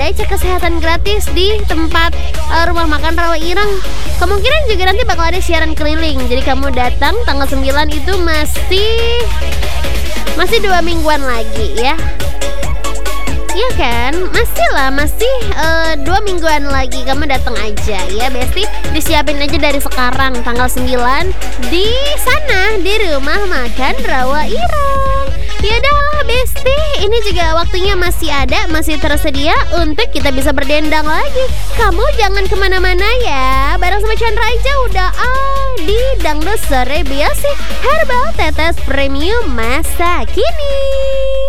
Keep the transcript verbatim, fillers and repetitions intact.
cek kesehatan gratis di tempat uh, rumah makan Rawa Ireng. Kemungkinan juga nanti bakal ada siaran keliling. Jadi kamu datang tanggal sembilan itu masih Masih dua mingguan lagi ya. Iya kan? Masih lah, masih uh, dua mingguan lagi. Kamu datang aja ya Besti. Disiapin aja dari sekarang tanggal sembilan di sana, di rumah makan Rawa Ireng. Yaudah lah Besti, ini juga waktunya masih ada, masih tersedia untuk kita bisa berdendang lagi. Kamu jangan kemana-mana ya. Bareng sama Chandra aja udah ah di Dangdut Sore Biasi Herbal Tetes Premium masa kini.